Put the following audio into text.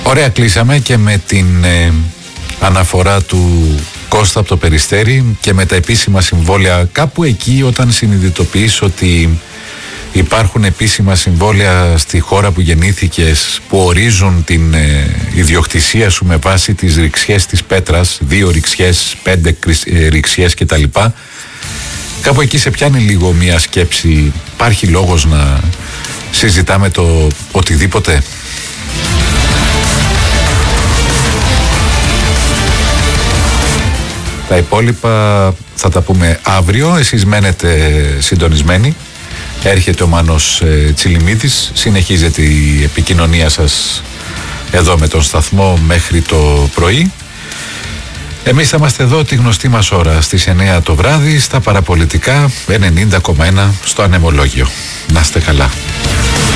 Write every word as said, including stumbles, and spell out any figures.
Ωραία, κλείσαμε και με την ε, αναφορά του Κώστα από το Περιστέρι και με τα επίσημα συμβόλαια. Κάπου εκεί, όταν συνειδητοποιείς ότι υπάρχουν επίσημα συμβόλαια στη χώρα που γεννήθηκες, που ορίζουν την ε, ιδιοκτησία σου με βάση τις ρηξιές της πέτρας, δύο ρηξιές, πέντε ε, ρηξιές κτλ. Κάπου εκεί σε πιάνει λίγο μια σκέψη. Υπάρχει λόγος να συζητάμε το οτιδήποτε? Τα υπόλοιπα θα τα πούμε αύριο. Εσείς μένετε συντονισμένοι. Έρχεται ο Μάνος ε, Τσιλιμίδης. Συνεχίζεται η επικοινωνία σας εδώ με τον σταθμό μέχρι το πρωί. Εμείς θα είμαστε εδώ τη γνωστή μας ώρα στις εννιά το βράδυ στα παραπολιτικά ενενήντα κόμμα ένα στο Ανεμολόγιο. Να είστε καλά.